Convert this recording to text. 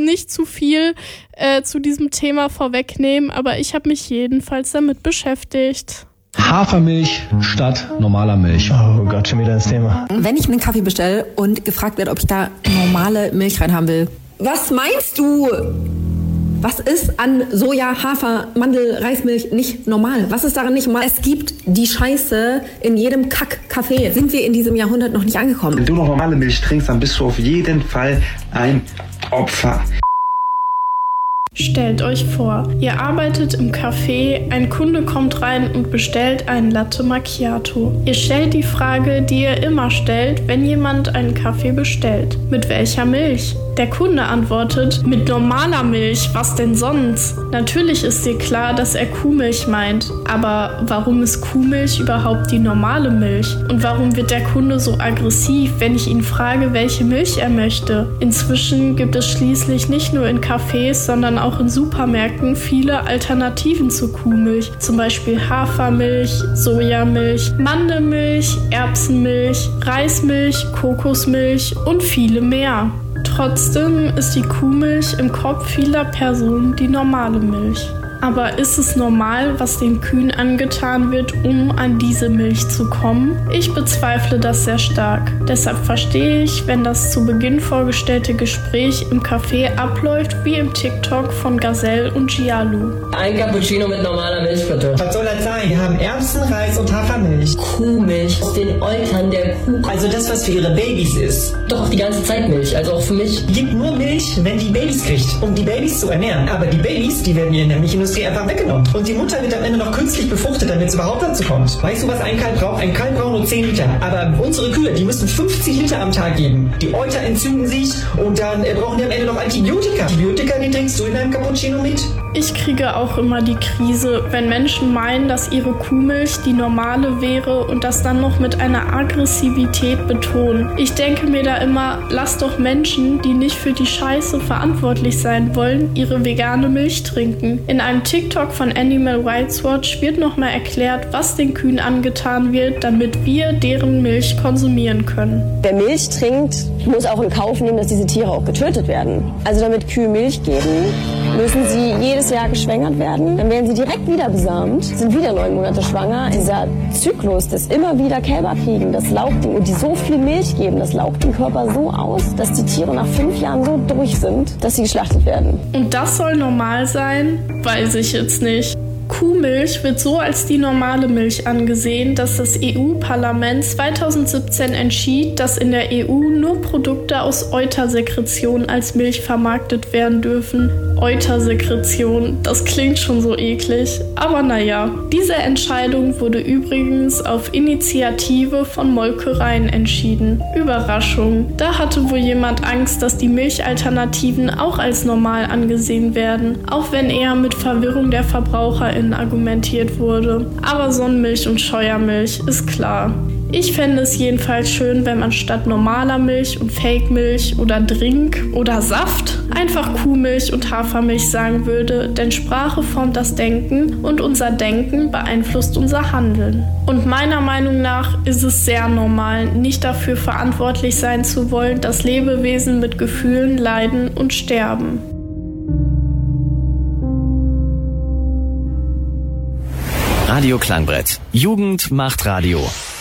nicht zu viel zu diesem Thema vorwegnehmen, aber ich habe mich jedenfalls damit beschäftigt. Hafermilch statt normaler Milch. Oh Gott, schon wieder das Thema. Wenn ich einen Kaffee bestelle und gefragt werde, ob ich da normale Milch rein haben will. Was meinst du? Was ist an Soja, Hafer, Mandel, Reismilch nicht normal? Was ist daran nicht normal? Es gibt die Scheiße in jedem Kack-Kaffee. Sind wir in diesem Jahrhundert noch nicht angekommen? Wenn du noch normale Milch trinkst, dann bist du auf jeden Fall ein Opfer. Stellt euch vor, ihr arbeitet im Café, ein Kunde kommt rein und bestellt einen Latte Macchiato. Ihr stellt die Frage, die ihr immer stellt, wenn jemand einen Kaffee bestellt. Mit welcher Milch? Der Kunde antwortet, mit normaler Milch, was denn sonst? Natürlich ist dir klar, dass er Kuhmilch meint, aber warum ist Kuhmilch überhaupt die normale Milch? Und warum wird der Kunde so aggressiv, wenn ich ihn frage, welche Milch er möchte? Inzwischen gibt es schließlich nicht nur in Cafés, sondern auch in Supermärkten viele Alternativen zu Kuhmilch, zum Beispiel Hafermilch, Sojamilch, Mandelmilch, Erbsenmilch, Reismilch, Kokosmilch und viele mehr. Trotzdem ist die Kuhmilch im Kopf vieler Personen die normale Milch. Aber ist es normal, was den Kühen angetan wird, um an diese Milch zu kommen? Ich bezweifle das sehr stark. Deshalb verstehe ich, wenn das zu Beginn vorgestellte Gespräch im Café abläuft wie im TikTok von Gazelle und Giallo. Ein Cappuccino mit normaler Milch, bitte. Was soll das sein? Wir haben Erbsen, Reis und Hafermilch. Kuhmilch aus den Eutern der Kuh. Also das, was für ihre Babys ist. Doch die ganze Zeit Milch, also auch für mich. Gibt nur Milch, wenn die Babys kriegt, um die Babys zu ernähren. Aber die Babys, die werden ihr in der Milchindustrie einfach weggenommen. Und die Mutter wird am Ende noch künstlich befruchtet, damit es überhaupt dazu kommt. Weißt du, was ein Kalb braucht? Ein Kalb braucht nur 10 Liter. Aber unsere Kühe, die müssen 50 Liter am Tag geben. Die Euter entzünden sich und dann brauchen die am Ende noch Antibiotika. Antibiotika, die trinkst du in einem Cappuccino mit? Ich kriege auch immer die Krise, wenn Menschen meinen, dass ihre Kuhmilch die normale wäre und das dann noch mit einer Aggressivität betonen. Ich denke mir da immer, lass doch Menschen, die nicht für die Scheiße verantwortlich sein wollen, ihre vegane Milch trinken. In einem TikTok von Animal Rights Watch wird nochmal erklärt, was den Kühen angetan wird, damit wir deren Milch konsumieren können. Wer Milch trinkt, muss auch in Kauf nehmen, dass diese Tiere auch getötet werden. Also damit Kühe Milch geben, müssen sie jedes Jahr geschwängert werden. Dann werden sie direkt wieder besamt, sind wieder 9 Monate schwanger. Dieser Zyklus, das immer wieder Kälber kriegen, das laugt und die so viel Milch geben, das laugt den Körper so aus, dass die Tiere nach 5 Jahren so durch sind, dass sie geschlachtet werden. Und das soll normal sein? Weiß ich jetzt nicht. Kuhmilch wird so als die normale Milch angesehen, dass das EU-Parlament 2017 entschied, dass in der EU nur Produkte aus Eutersekretion als Milch vermarktet werden dürfen. Eutersekretion, das klingt schon so eklig. Aber naja, diese Entscheidung wurde übrigens auf Initiative von Molkereien entschieden. Überraschung, da hatte wohl jemand Angst, dass die Milchalternativen auch als normal angesehen werden, auch wenn eher mit Verwirrung der VerbraucherInnen argumentiert wurde. Aber Sonnenmilch und Scheuermilch ist klar. Ich fände es jedenfalls schön, wenn man statt normaler Milch und Fake-Milch oder Drink oder Saft einfach Kuhmilch und Hafermilch sagen würde, denn Sprache formt das Denken und unser Denken beeinflusst unser Handeln. Und meiner Meinung nach ist es sehr normal, nicht dafür verantwortlich sein zu wollen, dass Lebewesen mit Gefühlen leiden und sterben. Radio Klangbrett. Jugend macht Radio.